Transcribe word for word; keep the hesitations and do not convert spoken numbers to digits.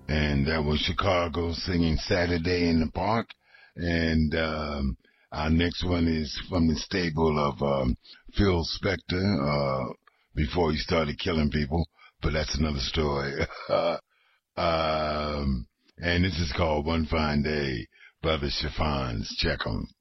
and that was Chicago singing Saturday in the Park. And um, our next one is from the stable of um, Phil Spector uh, before he started killing people, but that's another story. um, and this is called One Fine Day, Brother Chiffons. Check 'em.